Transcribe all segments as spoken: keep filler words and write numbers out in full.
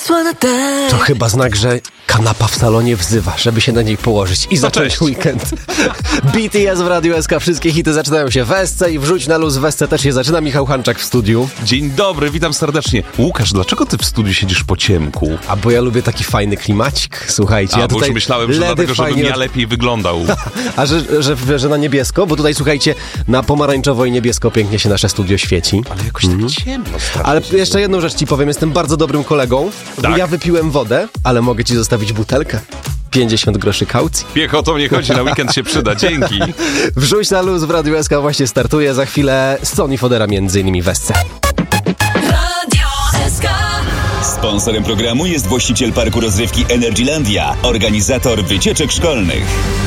To chyba znak, że kanapa w salonie wzywa, żeby się na niej położyć i zacząć cześć. weekend. B T S w Radiu S K. Wszystkie hity zaczynają się w S C i wrzuć na luz w S C też się zaczyna. Michał Hanczak w studiu. Dzień dobry, witam serdecznie. Łukasz, dlaczego ty w studiu siedzisz po ciemku? A bo ja lubię taki fajny klimacik, słuchajcie. A, ja bo tutaj już myślałem, że ledy dlatego, żebym fajnie ja od- lepiej wyglądał. A że, że, że na niebiesko? Bo tutaj, słuchajcie, na pomarańczowo i niebiesko pięknie się nasze studio świeci. Ale jakoś tak ciemno strasznie. Ale jeszcze jedną rzecz ci powiem, jestem bardzo dobrym kolegą, bo Tak? ja wypiłem wodę, ale mogę ci zostawić butelkę. pięćdziesiąt groszy kaucji. Piech, o to mnie chodzi, na weekend się przyda, dzięki. Wrzuć na luz w Radiu S K właśnie startuje za chwilę Sony Fodera między innymi w S C. Radio S K. Sponsorem programu jest właściciel parku rozrywki Energylandia, organizator wycieczek szkolnych.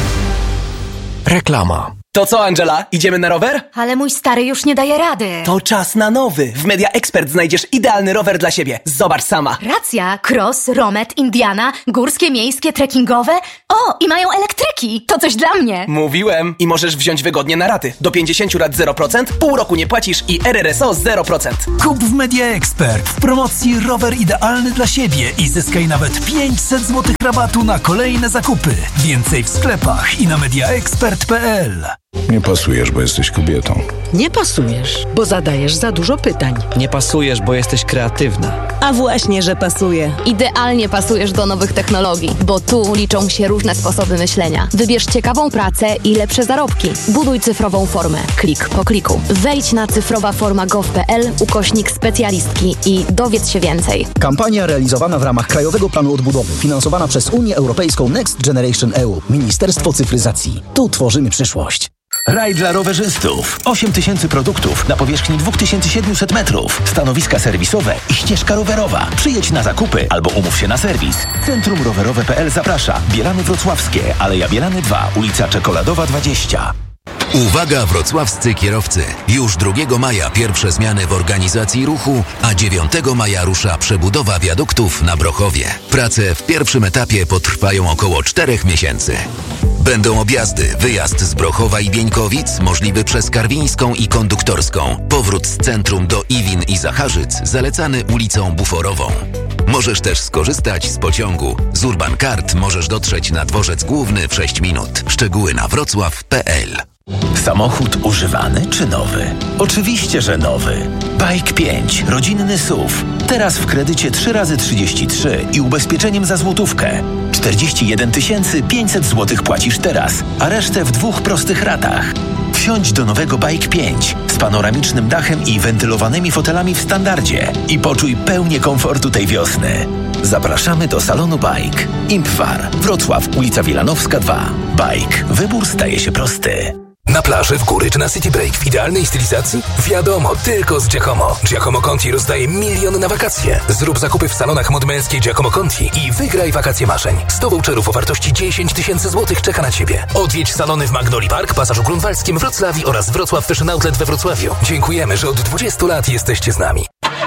Reklama. To co, Angela? Idziemy na rower? Ale mój stary już nie daje rady. To czas na nowy. W Media Expert znajdziesz idealny rower dla siebie. Zobacz sama. Racja, cross, romet, Indiana, górskie, miejskie, trekkingowe. O, i mają elektryki. To coś dla mnie. Mówiłem. I możesz wziąć wygodnie na raty. Do pięćdziesiąt lat zero procent, pół roku nie płacisz i R R S O zero procent. Kup w Media Expert w promocji rower idealny dla siebie i zyskaj nawet pięćset złotych rabatu na kolejne zakupy. Więcej w sklepach i na mediaexpert kropka p l. Nie pasujesz, bo jesteś kobietą. Nie pasujesz, bo zadajesz za dużo pytań. Nie pasujesz, bo jesteś kreatywna. A właśnie, że pasuje. Idealnie pasujesz do nowych technologii, bo tu liczą się różne sposoby myślenia. Wybierz ciekawą pracę i lepsze zarobki. Buduj cyfrową formę, klik po kliku. Wejdź na cyfrowaforma kropka gov kropka p l ukośnik specjalistki i dowiedz się więcej. Kampania realizowana w ramach Krajowego Planu Odbudowy, finansowana przez Unię Europejską Next Generation E U, Ministerstwo Cyfryzacji. Tu tworzymy przyszłość. Raj dla rowerzystów. osiem tysięcy produktów na powierzchni dwa tysiące siedemset metrów. Stanowiska serwisowe i ścieżka rowerowa. Przyjedź na zakupy albo umów się na serwis. Centrum Rowerowe kropka p l zaprasza. Bielany Wrocławskie, Aleja Bielany dwa, ulica Czekoladowa dwadzieścia. Uwaga wrocławscy kierowcy! Już drugiego maja pierwsze zmiany w organizacji ruchu, a dziewiątego maja rusza przebudowa wiaduktów na Brochowie. Prace w pierwszym etapie potrwają około czterech miesięcy. Będą objazdy, wyjazd z Brochowa i Bieńkowic możliwy przez Karwińską i Konduktorską. Powrót z centrum do Iwin i Zacharzyc zalecany ulicą Buforową. Możesz też skorzystać z pociągu. Z Urban Card możesz dotrzeć na dworzec główny w sześć minut. Szczegóły na wrocław kropka p l. Samochód używany czy nowy? Oczywiście, że nowy. Bike pięć, rodzinny S U V. Teraz w kredycie trzy razy trzydzieści trzy i ubezpieczeniem za złotówkę. czterdzieści jeden tysięcy pięćset złotych płacisz teraz, a resztę w dwóch prostych ratach. Wsiądź do nowego Bike pięć z panoramicznym dachem i wentylowanymi fotelami w standardzie i poczuj pełnię komfortu tej wiosny. Zapraszamy do salonu Bike. Impfar, Wrocław, ulica Wilanowska dwa. Bike. Wybór staje się prosty. Na plaży, w góry czy na City Break w idealnej stylizacji? Wiadomo, tylko z Giacomo. Giacomo Conti rozdaje miliony na wakacje. Zrób zakupy w salonach mod męskiej Giacomo Conti i wygraj wakacje marzeń. sto voucherów o wartości dziesięć tysięcy złotych czeka na Ciebie. Odwiedź salony w Magnoli Park, Pasażu Grunwaldzkim, Wrocławiu oraz Wrocław Fashion Outlet we Wrocławiu. Dziękujemy, że od dwudziestu lat jesteście z nami.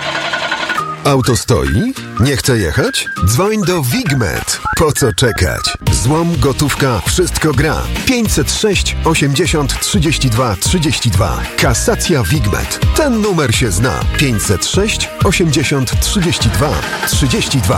Auto stoi? Nie chce jechać? Dzwoń do Wigmet. Po co czekać? Złom, gotówka, wszystko gra. pięćset sześć osiemdziesiąt trzydzieści dwa trzydzieści dwa. Kasacja Wigmet. Ten numer się zna. pięćset sześć osiemdziesiąt trzydzieści dwa trzydzieści dwa.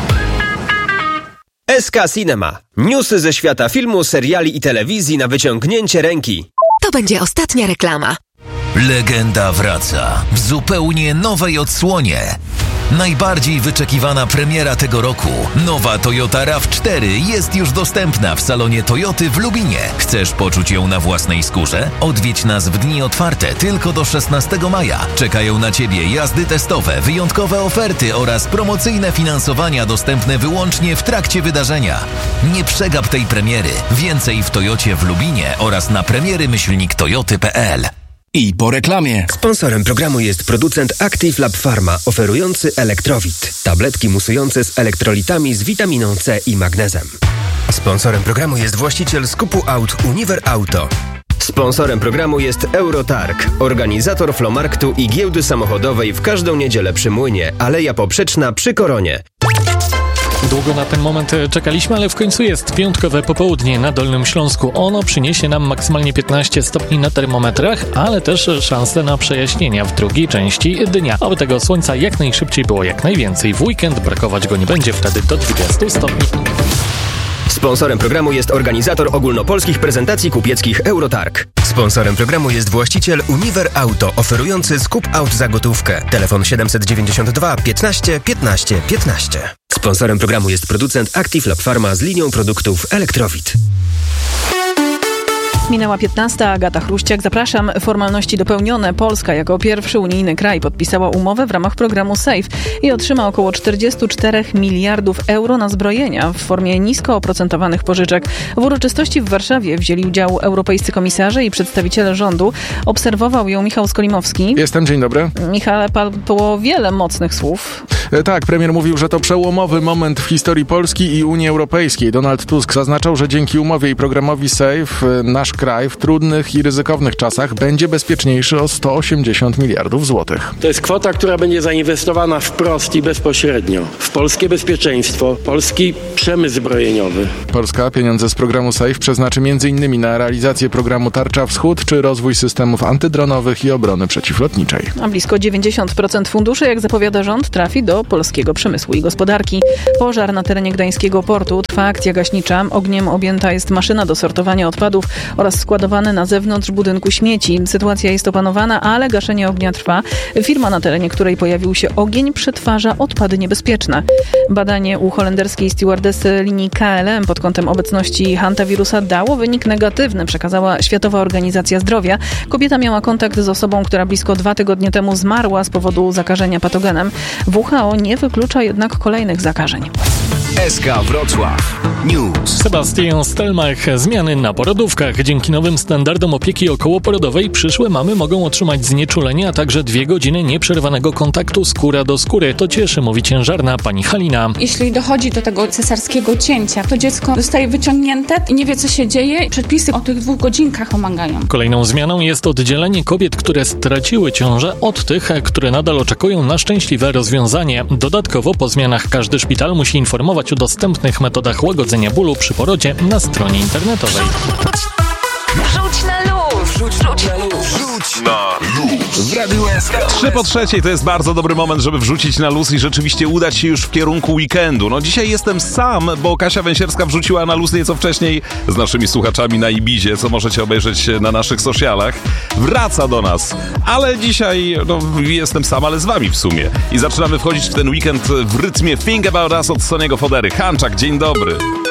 S K Cinema. Newsy ze świata filmu, seriali i telewizji na wyciągnięcie ręki. To będzie ostatnia reklama. Legenda wraca w zupełnie nowej odsłonie. Najbardziej wyczekiwana premiera tego roku. Nowa Toyota RAV cztery jest już dostępna w salonie Toyoty w Lubinie. Chcesz poczuć ją na własnej skórze? Odwiedź nas w dni otwarte tylko do szesnastego maja. Czekają na Ciebie jazdy testowe, wyjątkowe oferty oraz promocyjne finansowania dostępne wyłącznie w trakcie wydarzenia. Nie przegap tej premiery. Więcej w Toyocie w Lubinie oraz na premiery myślnik toyoty kropka p l. I po reklamie. Sponsorem programu jest producent Active Lab Pharma, oferujący Elektrowit. Tabletki musujące z elektrolitami z witaminą C i magnezem. Sponsorem programu jest właściciel skupu aut Univer Auto. Sponsorem programu jest Eurotarg, organizator flomarktu i giełdy samochodowej w każdą niedzielę przy Młynie, Aleja Poprzeczna przy Koronie. Długo na ten moment czekaliśmy, ale w końcu jest piątkowe popołudnie na Dolnym Śląsku. Ono przyniesie nam maksymalnie piętnaście stopni na termometrach, ale też szansę na przejaśnienia w drugiej części dnia. Aby tego słońca jak najszybciej było jak najwięcej. W weekend brakować go nie będzie wtedy do dwudziestu stopni. Sponsorem programu jest organizator ogólnopolskich prezentacji kupieckich Eurotarg. Sponsorem programu jest właściciel Univer Auto, oferujący skup aut za gotówkę. Telefon siedemset dziewięćdziesiąt dwa piętnaście piętnaście piętnaście. Sponsorem programu jest producent Active Lab Pharma z linią produktów Elektrowit. Minęła piętnasta, Agata Chruściak. Zapraszam. Formalności dopełnione. Polska jako pierwszy unijny kraj podpisała umowę w ramach programu SAFE i otrzyma około czterdzieści cztery miliardów euro na zbrojenia w formie nisko oprocentowanych pożyczek. W uroczystości w Warszawie wzięli udział europejscy komisarze i przedstawiciele rządu. Obserwował ją Michał Skolimowski. Jestem, dzień dobry. Michale, padło wiele mocnych słów. Tak, premier mówił, że to przełomowy moment w historii Polski i Unii Europejskiej. Donald Tusk zaznaczał, że dzięki umowie i programowi SAFE nasz kraj w trudnych i ryzykownych czasach będzie bezpieczniejszy o sto osiemdziesiąt miliardów złotych. To jest kwota, która będzie zainwestowana wprost i bezpośrednio w polskie bezpieczeństwo, polski przemysł zbrojeniowy. Polska pieniądze z programu SAFE przeznaczy między innymi na realizację programu Tarcza Wschód czy rozwój systemów antydronowych i obrony przeciwlotniczej. A blisko dziewięćdziesiąt procent funduszy, jak zapowiada rząd, trafi do polskiego przemysłu i gospodarki. Pożar na terenie gdańskiego portu. Trwa akcja gaśnicza. Ogniem objęta jest maszyna do sortowania odpadów oraz składowane na zewnątrz budynku śmieci. Sytuacja jest opanowana, ale gaszenie ognia trwa. Firma, na terenie której pojawił się ogień, przetwarza odpady niebezpieczne. Badanie u holenderskiej stewardessy linii K L M pod kątem obecności hantawirusa dało wynik negatywny, przekazała Światowa Organizacja Zdrowia. Kobieta miała kontakt z osobą, która blisko dwa tygodnie temu zmarła z powodu zakażenia patogenem. W H O nie wyklucza jednak kolejnych zakażeń. S K Wrocław News. Sebastian Stelmach. Zmiany na porodówkach. Dzięki nowym standardom opieki okołoporodowej przyszłe mamy mogą otrzymać znieczulenie, a także dwie godziny nieprzerwanego kontaktu skóra do skóry. To cieszy, mówi ciężarna pani Halina. Jeśli dochodzi do tego cesarskiego cięcia, to dziecko zostaje wyciągnięte i nie wie, co się dzieje. Przepisy o tych dwóch godzinkach pomagają. Kolejną zmianą jest oddzielenie kobiet, które straciły ciążę, od tych, które nadal oczekują na szczęśliwe rozwiązanie. Dodatkowo po zmianach każdy szpital musi informować o dostępnych metodach łagodzenia bólu przy porodzie na stronie internetowej. Wrzuć na luz! Wrzuć, wrzuć na luz! Wrzuć na luz! W Radiu S K. Trzy po trzeciej to jest bardzo dobry moment, żeby wrzucić na luz i rzeczywiście udać się już w kierunku weekendu. No dzisiaj jestem sam, bo Kasia Węsierska wrzuciła na luz nieco wcześniej z naszymi słuchaczami na Ibizie, co możecie obejrzeć na naszych socialach. Wraca do nas, ale dzisiaj no, jestem sam, ale z wami w sumie. I zaczynamy wchodzić w ten weekend w rytmie Think About Us od Soniego Fodery. Hanczak, dzień dobry.